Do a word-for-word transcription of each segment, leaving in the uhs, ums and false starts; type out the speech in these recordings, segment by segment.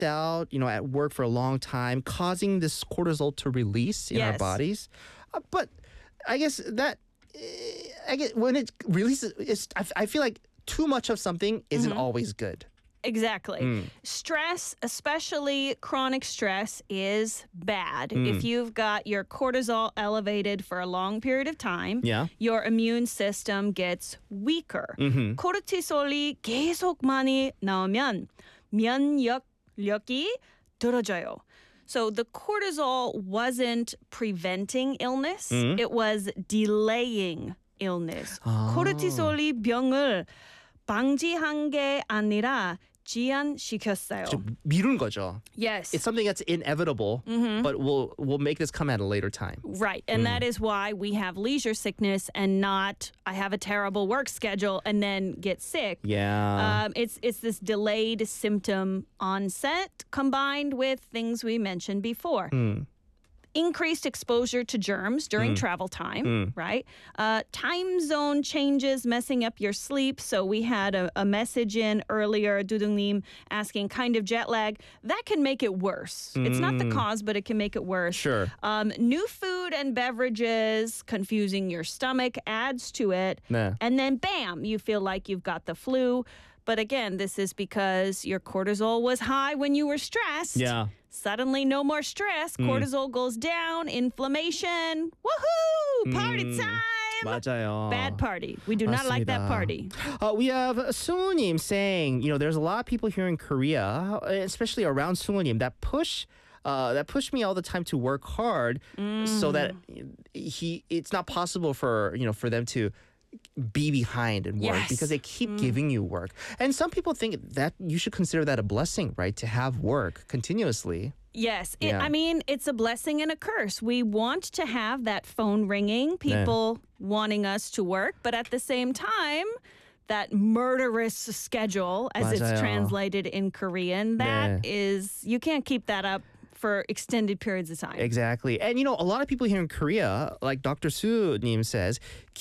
stressed out, you know, at work for a long time, causing this cortisol to release in our Yes. bodies. Uh, but I guess that, eh, I guess when it releases, it's, I, I feel like too much of something isn't Mm-hmm. always good. Exactly. Mm. Stress, especially chronic stress, is bad. Mm. If you've got your cortisol elevated for a long period of time, Yeah. your immune system gets weaker. Mhm. 코르티솔이 계속 많이 나오면 면역력이 떨어져요. So the cortisol wasn't preventing illness, Mm. it was delaying illness. 아. 코르티솔이 병을 방지한 게 아니라 지연시켰어요. 좀 미룬 거죠. Yes. It's something that's inevitable, Mm-hmm. but we'll we'll make this come at a later time. Right. And that is why we have leisure sickness and not I have a terrible work schedule and then get sick. Yeah. Um, it's it's this delayed symptom onset combined with things we mentioned before. Hmm. Increased exposure to germs during travel time, right? Uh, time zone changes messing up your sleep. So we had a, a message in earlier, Dudungnim, asking kind of jet lag. That can make it worse. It's not the cause, but it can make it worse. Sure. Um, new food and beverages confusing your stomach adds to it. 네. And then bam, you feel like you've got the flu. But again, this is because your cortisol was high when you were stressed. Yeah. Suddenly, no more stress. Cortisol goes down. Inflammation. Woohoo! Party time! 맞아요. Bad party. We do not like that 맞습니다. party. Uh, we have Sungu님 saying, you know, there's a lot of people here in Korea, especially around Sungu님, that push. Uh, that push me all the time to work hard, so that he it's not possible for you know for them to be behind and work Yes. because they keep giving you work. And some people think that you should consider that a blessing, right? To have work continuously. Yes. It, Yeah. I mean, it's a blessing and a curse. We want to have that phone ringing, people wanting us to work, but at the same time, that murderous schedule, as it's 맞아요. translated in Korean, that 네. is, you can't keep that up for extended periods of time. Exactly. And you know, a lot of people here in Korea, like Doctor Su-님 says,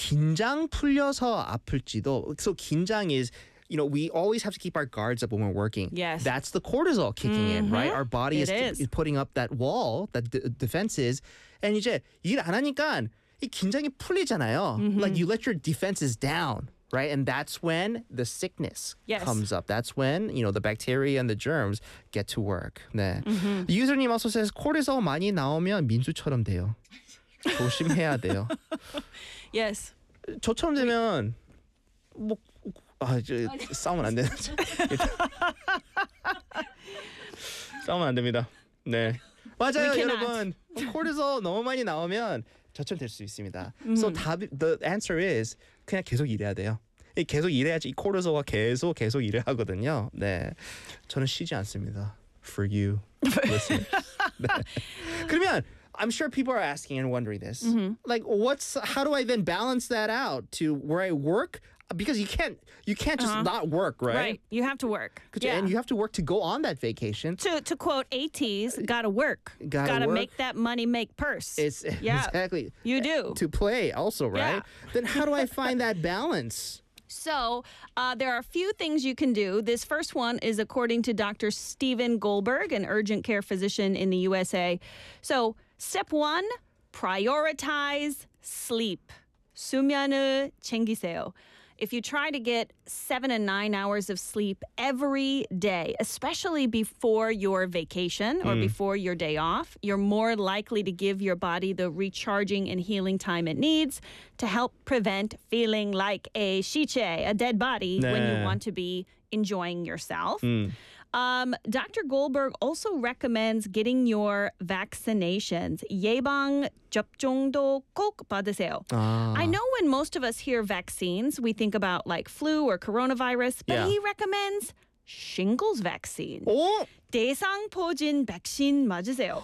긴장 풀려서 아플지도. So 긴장 is, you know, we always have to keep our guards up when we're working. Yes. That's the cortisol kicking in, right? Our body It is, is. putting up that wall, that d- defenses. And 이제 일 안 하니까 이 긴장이 풀리잖아요. Like you let your defenses down. Right, and that's when the sickness Yes. comes up. That's when you know the bacteria and the germs get to work. 네. The username also says cortisol 많이 나오면 민수처럼 돼요. 조심해야 돼요. Yes. 저처럼 되면 뭐 아, 저, 싸우면 안 되는. 싸우면 안 됩니다. 네. 맞아요, We cannot. 여러분. 코르티솔 너무 많이 나오면 저처럼 될 수 있습니다. So 답, the answer is 그냥 계속 일해야 돼요. 이 계속 일해야지 이 코르티솔가 계속 계속 일을 하거든요. 네. 저는 쉬지 않습니다. For you, listeners. 네. 그러면 I'm sure people are asking and wondering this. Like, what's how do I then balance that out to where I work? Because you can't you can't just not work, right? Right. You have to work. Could- Yeah. And you have to work to go on that vacation. to to quote AT's, gotta work. Gotta work. make that money make purse. It's Yeah. exactly You do. to play also, right? Then how do I find that balance? So uh, there are a few things you can do. This first one is according to Doctor Stephen Goldberg, an urgent care physician in the U S A. So step one, prioritize sleep. 수면을 챙기세요. If you try to get seven and nine hours of sleep every day, especially before your vacation or before your day off, you're more likely to give your body the recharging and healing time it needs to help prevent feeling like a shiche, a dead body, when you 네. want to be enjoying yourself. Um, Doctor Goldberg also recommends getting your vaccinations. 예방 접종도 꼭 받으세요. 아. I know when most of us hear vaccines, we think about like flu or coronavirus, but Yeah. he recommends shingles vaccine. 오, 대상포진 백신 맞으세요.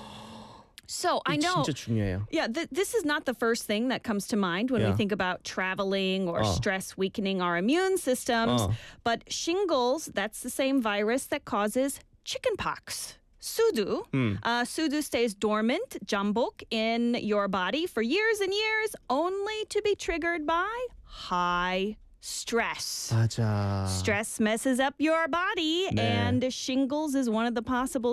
So I know. 진짜 중요해요. Yeah, th- this is not the first thing that comes to mind when Yeah. we think about traveling or Oh. stress weakening our immune systems. Oh. But shingles, that's the same virus that causes chickenpox. Sudu. Uh, Sudu stays dormant, jambok, in your body for years and years, only to be triggered by high stress. 맞아. Stress messes up your body, 네. and shingles is one of the possible